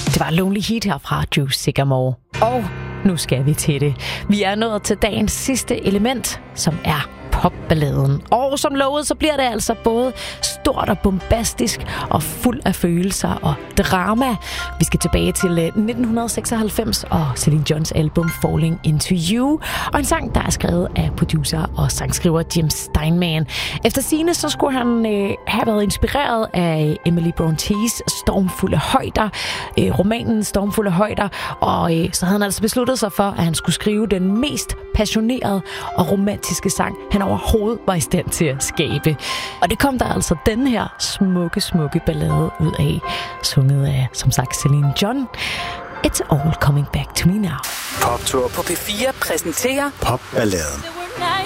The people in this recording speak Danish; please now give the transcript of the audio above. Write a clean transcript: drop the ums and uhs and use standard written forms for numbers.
Det var Lonely Heat her fra Drew Sycamore. Og nu skal vi til det. Vi er nået til dagens sidste element, som er popballaden. Og som lovet, så bliver det altså både stort og bombastisk og fuld af følelser og drama. Vi skal tilbage til 1996 og Celine Dions album Falling Into You. Og en sang, der er skrevet af producer og sangskriver Jim Steinman. Efter sigende, så skulle han have været inspireret af Emily Brontes Stormfulde højder, romanen Stormfulde højder. Og så havde han altså besluttet sig for, at han skulle skrive den mest passionerede og romantiske sang, han overhovedet var i stand til at skabe. Og det kom der altså den her smukke ballade ud af, sunget af, som sagt, Celine Dion. It's all coming back to me now. Poptur på P4 præsenterer Popballaden.